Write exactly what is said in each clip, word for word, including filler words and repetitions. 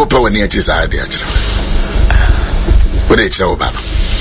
Opa when you just idea. What did you know about?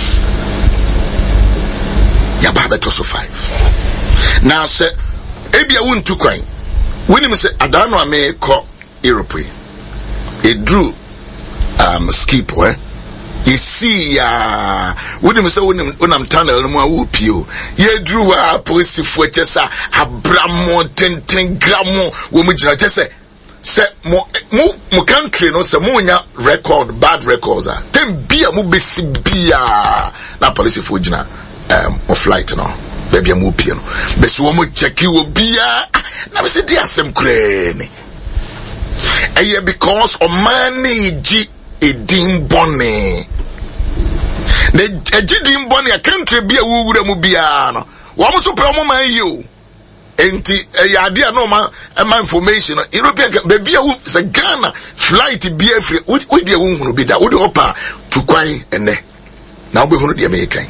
Ya baba to so five. Now say ebia won to kwan. When him say adano ame ko Europe. It drew um skip eh. You see ya when him say when I'm tunnel no mo pio. Ye drew a police for chesa abramo ten ten gramo wo mo gina chese say mo mo mo country no say mo nya record bad records ah. Then bia mo besi bia na police for gina um of flight no. Baby I'm up here. But so I'm check you will be now we say the same crane. And because of money G a dim bonny. The dim bonny a country be a wood mubiano. What was so promo you? Ain't a idea no man and my information European baby is a Ghana flight be a free would be a woman be that would open to quine and there. Now we're going to the American.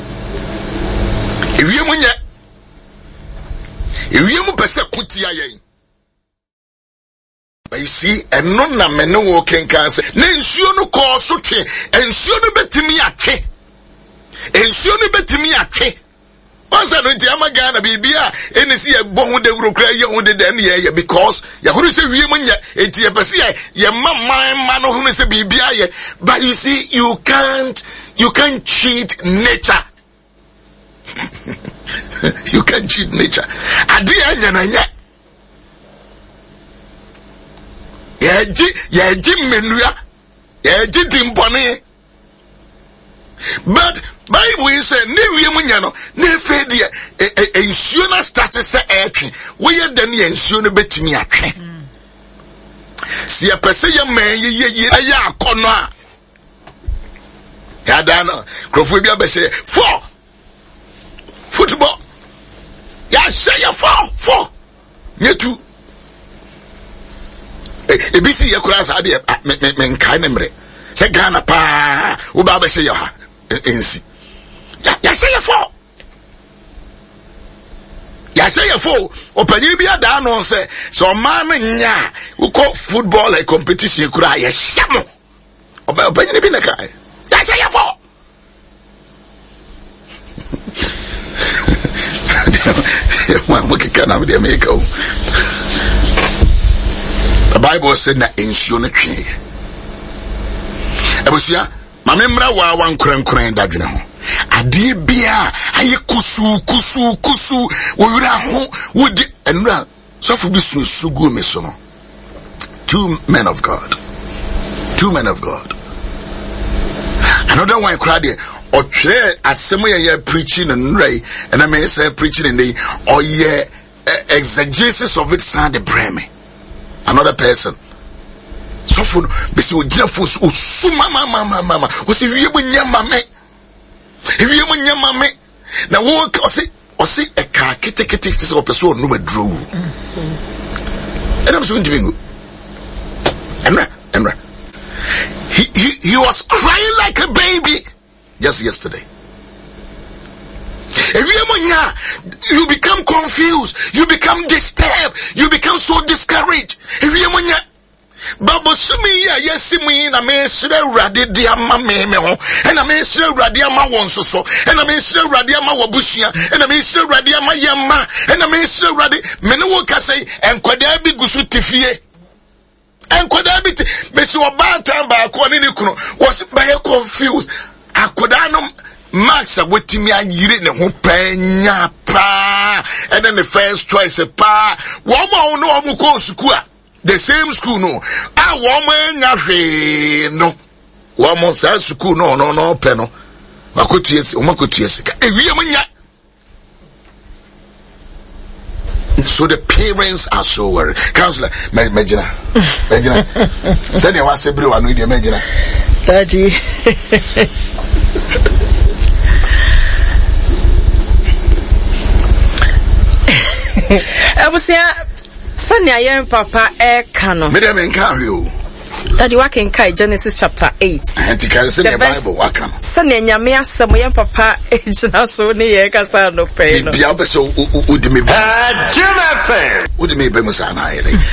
If you munya, if you mu pese kuti ayen. But you see, and non na me no walking cancer. Ne nsuo no call so te, nsuo no betimi atwe. Nsuo no betimi atwe. Once I know the Amagana bibia, any see a bon de rocra young de den ye because ya who say we munya, et ye pesia, ye mamma man who say bibia. But you see, you can't, you can't cheat nature. You can cheat nature. Adia yananya. Yaji, yaji menuya. Yaji dimpone. But Bible is a new yamunyano, ne fedia, a insurer started say action. We are then ensure bet me a train. See a person man, ye ye ya corner. Yadana, Crofobia Besse, four. Football. Ya say ya four, four. Ye two. E bisi ya kura sa ade men kai nemre. Say Ghana pa, wo ba be say ya ensi. Ya ya say ya four. Ya say ya four. Opanyi bi ada no say so man nya wo ko football like competition kura ya shamo. Opanyi bi na kai. Ya say ya four. The Bible said na ensure na twe. Ebusia, ma memra wa wan kran kran da dwene ho. Ade bia aye kusu kusu kusu wo wira ho wodi enura so for bi so sugu me so no. Two men of God. Two men of God. Another one crowd there. Or trade as some ye preaching and ray, and I may say preaching in the or ye exegesis of it sound the breme. Another person. So for bisi o jina for so mama mama mama. O si wiye bu nyama me. If you mu nyama me. Na wo o si o si e ka kete kete kete o person no madro. And I'm so into Emra, Emra. He he he was crying like a baby. Just yesterday. If you become confused, you become disturbed, you become so discouraged. If you Babo sumi ya yesimi na me sire urade dia ma me me ho e na me sire urade ama wonso so e na me sire urade ama wabusua e na me sire urade ama yemma e na me sire urade me ne wo kasai enkwada bi gusu tifie enkwada bi me si oba tan ba ko ni ni kuno was by confused akoda no Max wetimi ayire ne ho panya pa and then the first choice pa wo ma no omu ko suku a the same school no ah wo ma nya hwe no wo mo sa school no no no pe no makotie o makotie sika ewie mo nya. So the parents are so worried. Counselor, imagine, imagine. Send you one sebre one with imagine. Daddy. I was here. Sanya yen papa e kano. Me dem enka you. Daddy waken kai Genesis chapter eight. And you can send the Bible wakan. Sanya nyame asem yen papa e gina so ne ye kasa no pe no. Bia be so udimi ba. Ah, Jim F M. Udimi be musa na ye.